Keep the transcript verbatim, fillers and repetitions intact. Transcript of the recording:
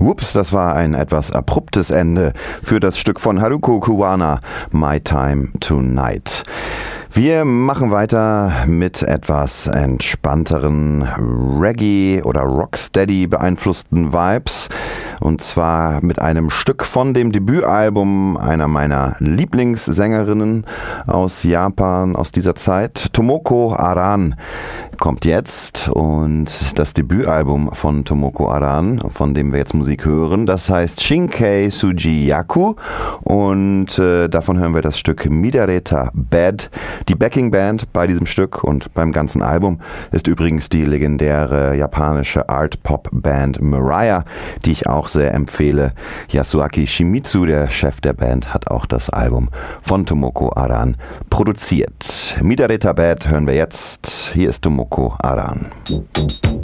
Ups, das war ein etwas abruptes Ende für das Stück von Haruko Kuwahara, My Time Tonight. Wir machen weiter mit etwas entspannteren Reggae- oder Rocksteady beeinflussten Vibes. Und zwar mit einem Stück von dem Debütalbum einer meiner Lieblingssängerinnen aus Japan aus dieser Zeit. Tomoko Aran kommt jetzt, und das Debütalbum von Tomoko Aran, von dem wir jetzt Musik hören, das heißt Shinkei Sujiyaku, und äh, davon hören wir das Stück Midareta Bad. Die Backingband bei diesem Stück und beim ganzen Album ist übrigens die legendäre japanische Art-Pop-Band Mariah, die ich auch sehr empfehle. Yasuaki Shimizu, der Chef der Band, hat auch das Album von Tomoko Aran produziert. Midareta Bad hören wir jetzt. Hier ist Tomoko Aran.